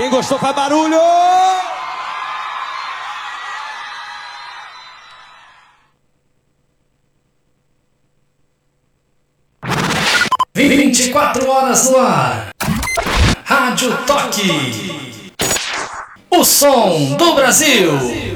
Quem gostou faz barulho! 24 horas no ar. Rádio Toque. O som do Brasil.